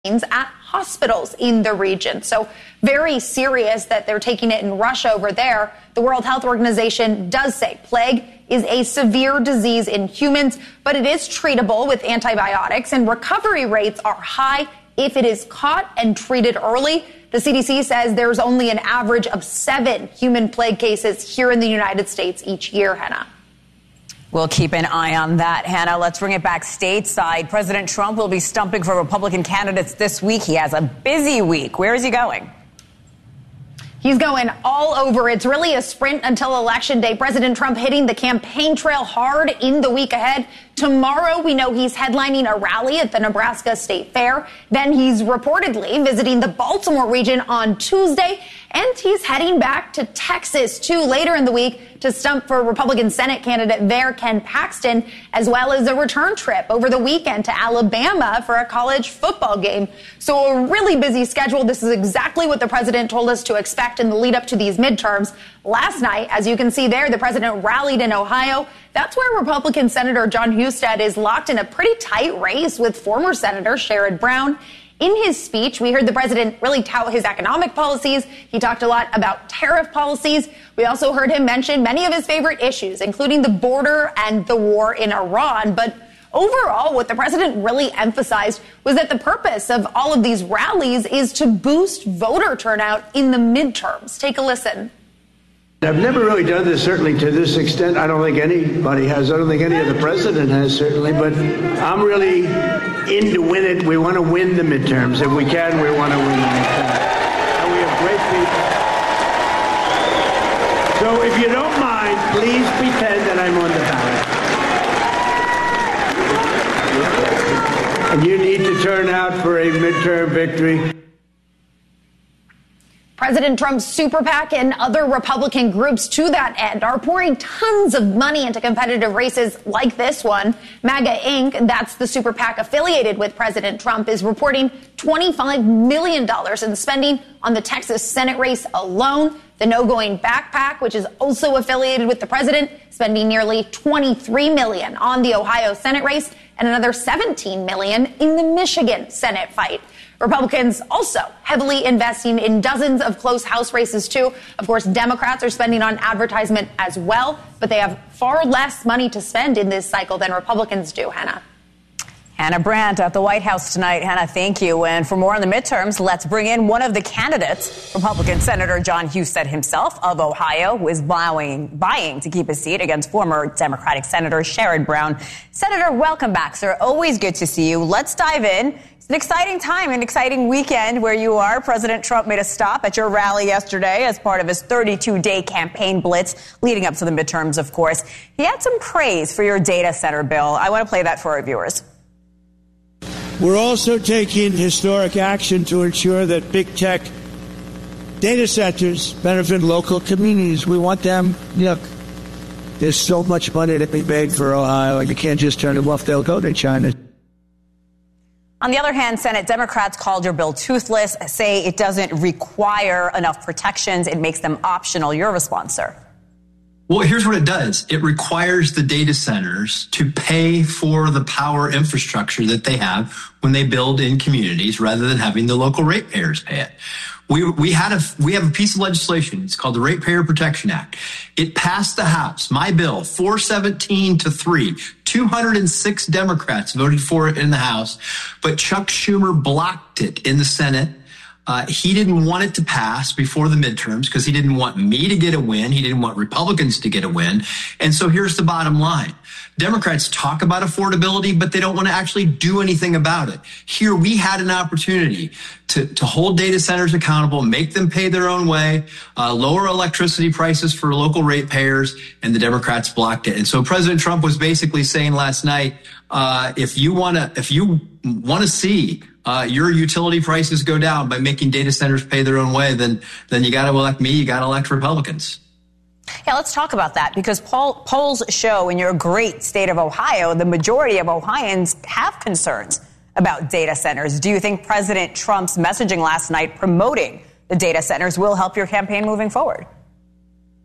at hospitals in the region. So very serious that they're taking it in Russia over there. The World Health Organization does say plague is a severe disease in humans, but it is treatable with antibiotics, and recovery rates are high if it is caught and treated early. The CDC says there's only an average of 7 human plague cases here in the United States each year, Hannah. We'll keep an eye on that, Hannah. Let's bring it back stateside. President Trump will be stumping for Republican candidates this week. He has a busy week. Where is he going? He's going all over. It's really a sprint until Election Day. President Trump hitting the campaign trail hard in the week ahead. Tomorrow, we know he's headlining a rally at the Nebraska State Fair. Then he's reportedly visiting the Baltimore region on Tuesday. And he's heading back to Texas, too, later in the week to stump for Republican Senate candidate there, Ken Paxton, as well as a return trip over the weekend to Alabama for a college football game. So a really busy schedule. This is exactly what the president told us to expect in the lead up to these midterms. Last night, as you can see there, the president rallied in Ohio. That's where Republican Senator Jon Husted is locked in a pretty tight race with former Senator Sherrod Brown. In his speech, we heard the president really tout his economic policies. He talked a lot about tariff policies. We also heard him mention many of his favorite issues, including the border and the war in Iran. But overall, what the president really emphasized was that the purpose of all of these rallies is to boost voter turnout in the midterms. Take a listen. I've never really done this, certainly to this extent. I don't think anybody has. I don't think any of the president has, certainly. But I'm really in to win it. We want to win the midterms. If we can, we want to win the midterms. And we have great people. So if you don't mind, please pretend that I'm on the ballot. And you need to turn out for a midterm victory. President Trump's super PAC and other Republican groups to that end are pouring tons of money into competitive races like this one. MAGA Inc., that's the super PAC affiliated with President Trump, is reporting $25 million in spending on the Texas Senate race alone. The No Going Back PAC, which is also affiliated with the president, spending nearly $23 million on the Ohio Senate race and another $17 million in the Michigan Senate fight. Republicans also heavily investing in dozens of close House races, too. Of course, Democrats are spending on advertisement as well, but they have far less money to spend in this cycle than Republicans do, Hannah. Hannah Brandt at the White House tonight. Hannah, thank you. And for more on the midterms, let's bring in one of the candidates, Republican Senator Jon Husted himself of Ohio, who is vying to keep his seat against former Democratic Senator Sherrod Brown. Senator, welcome back, sir. Always good to see you. Let's dive in. It's an exciting time, an exciting weekend where you are. President Trump made a stop at your rally yesterday as part of his 32-day campaign blitz leading up to the midterms, of course. He had some praise for your data center bill. I want to play that for our viewers. We're also taking historic action to ensure that big tech data centers benefit local communities. We want them, look, there's so much money to be made for Ohio, and you can't just turn them off. They'll go to China. On the other hand, Senate Democrats called your bill toothless, say it doesn't require enough protections. It makes them optional. Your response, sir? Well, here's what it does. It requires the data centers to pay for the power infrastructure that they have when they build in communities rather than having the local ratepayers pay it. We have a piece of legislation. It's called the Ratepayer Protection Act. It passed the House. My bill, 417-3. 206 Democrats voted for it in the House, but Chuck Schumer blocked it in the Senate. He didn't want it to pass before the midterms because he didn't want me to get a win. He didn't want Republicans to get a win. And so here's the bottom line. Democrats talk about affordability, but they don't want to actually do anything about it. Here we had an opportunity to hold data centers accountable, make them pay their own way, lower electricity prices for local ratepayers, and the Democrats blocked it. And so President Trump was basically saying last night, if you want to see your utility prices go down by making data centers pay their own way, then you got to elect me. You got to elect Republicans. Yeah, let's talk about that because polls show in your great state of Ohio, the majority of Ohioans have concerns about data centers. Do you think President Trump's messaging last night promoting the data centers will help your campaign moving forward? The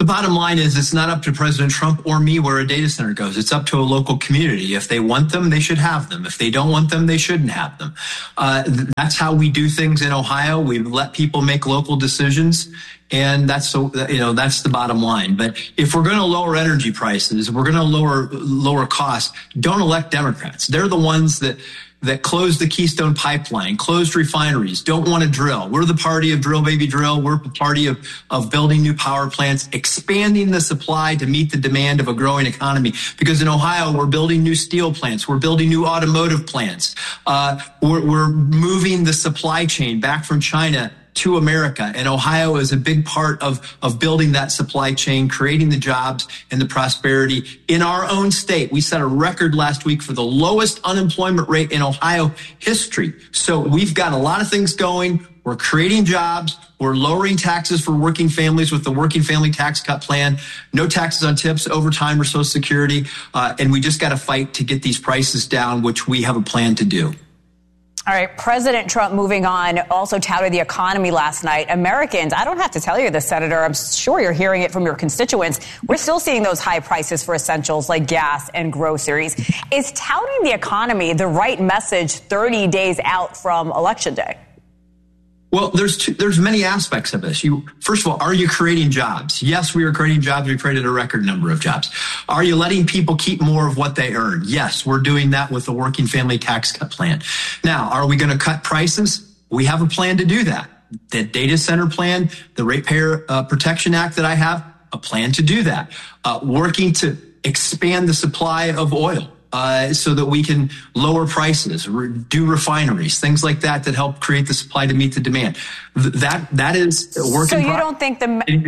bottom line is it's not up to President Trump or me where a data center goes. It's up to a local community. If they want them, they should have them. If they don't want them, they shouldn't have them. That's how we do things in Ohio. We let people make local decisions. And that's the bottom line. But if we're going to lower energy prices, we're going to lower costs, don't elect Democrats. They're the ones that closed the Keystone Pipeline, closed refineries, don't want to drill. We're the party of drill, baby, drill. We're the party of building new power plants, expanding the supply to meet the demand of a growing economy. Because in Ohio, we're building new steel plants. We're building new automotive plants. We're moving the supply chain back from China to America. And Ohio is a big part of building that supply chain, creating the jobs and the prosperity in our own state. We set a record last week for the lowest unemployment rate in Ohio history. So we've got a lot of things going. We're creating jobs. We're lowering taxes for working families with the Working Family Tax Cut Plan. No taxes on tips, overtime, or Social Security. And we just got to fight to get these prices down, which we have a plan to do. All right, President Trump, moving on, also touted the economy last night. Americans, I don't have to tell you this, Senator, I'm sure you're hearing it from your constituents. We're still seeing those high prices for essentials like gas and groceries. Is touting the economy the right message 30 days out from Election Day? Well, there's many aspects of this. First of all, are you creating jobs? Yes, we are creating jobs. We created a record number of jobs. Are you letting people keep more of what they earn? Yes, we're doing that with the Working Family Tax Cut Plan. Now, are we going to cut prices? We have a plan to do that. The data center plan, the Ratepayer Protection Act that I have, a plan to do that. Working to expand the supply of oil. So that we can lower prices, do refineries, things like that help create the supply to meet the demand. That is working. So you don't think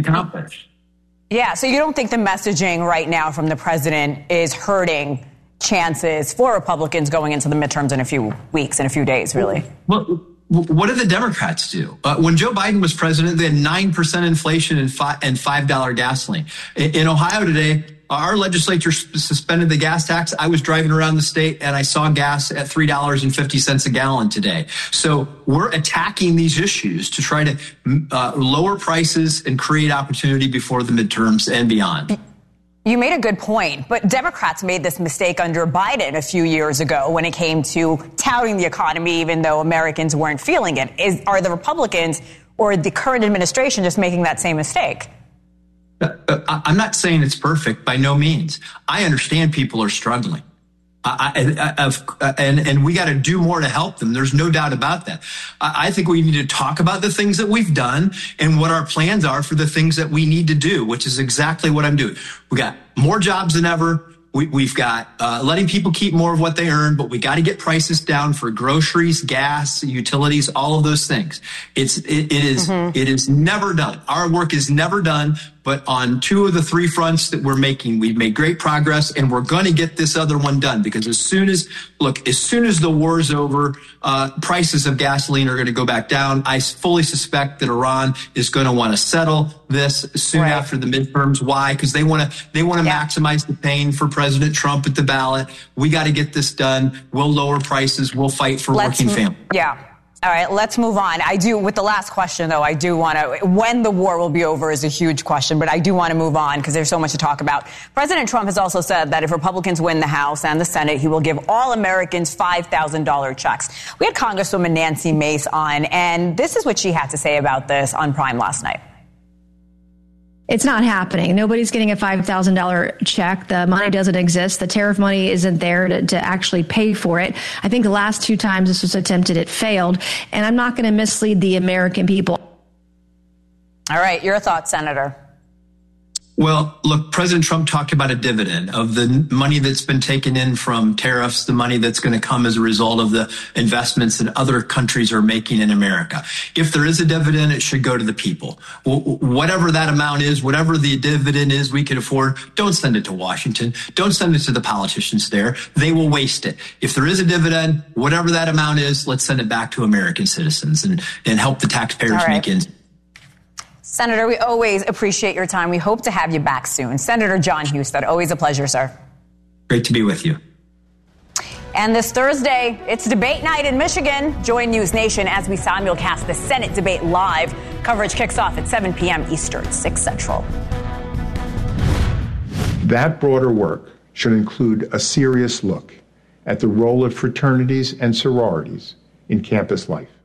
so you don't think the messaging right now from the president is hurting chances for Republicans going into the midterms in a few weeks, in a few days, really? Well, what did the Democrats do? When Joe Biden was president, they had 9% inflation and $5 gasoline. In Ohio today, our legislature suspended the gas tax. I was driving around the state and I saw gas at $3.50 a gallon today. So we're attacking these issues to try to lower prices and create opportunity before the midterms and beyond. You made a good point, but Democrats made this mistake under Biden a few years ago when it came to touting the economy, even though Americans weren't feeling it. Are the Republicans or the current administration just making that same mistake? I'm not saying it's perfect, by no means. I understand people are struggling. And we got to do more to help them. There's no doubt about that. I think we need to talk about the things that we've done and what our plans are for the things that we need to do, which is exactly what I'm doing. We got more jobs than ever. We've got letting people keep more of what they earn, but we got to get prices down for groceries, gas, utilities, all of those things. It is never done. Our work is never done. But on two of the three fronts that we're making, we've made great progress, and we're going to get this other one done. Because as soon as the war's over, prices of gasoline are going to go back down. I fully suspect that Iran is going to want to settle this soon after the midterms. Why? Because they want to maximize the pain for President Trump at the ballot. We got to get this done. We'll lower prices. We'll fight for working families. Yeah. All right, let's move on. With the last question, though, I do want to, when the war will be over is a huge question, but I do want to move on because there's so much to talk about. President Trump has also said that if Republicans win the House and the Senate, he will give all Americans $5,000 checks. We had Congresswoman Nancy Mace on, and this is what she had to say about this on Prime last night. It's not happening. Nobody's getting a $5,000 check. The money doesn't exist. The tariff money isn't there to actually pay for it. I think the last two times this was attempted, it failed. And I'm not going to mislead the American people. All right. Your thoughts, Senator. Well, look, President Trump talked about a dividend of the money that's been taken in from tariffs, the money that's going to come as a result of the investments that other countries are making in America. If there is a dividend, it should go to the people. Whatever that amount is, whatever the dividend is we can afford, don't send it to Washington. Don't send it to the politicians there. They will waste it. If there is a dividend, whatever that amount is, let's send it back to American citizens and help the taxpayers make ends. Senator, we always appreciate your time. We hope to have you back soon. Senator John Husted, always a pleasure, sir. Great to be with you. And this Thursday, it's debate night in Michigan. Join News Nation as we simulcast the Senate debate live. Coverage kicks off at 7 p.m. Eastern, 6 Central. That broader work should include a serious look at the role of fraternities and sororities in campus life.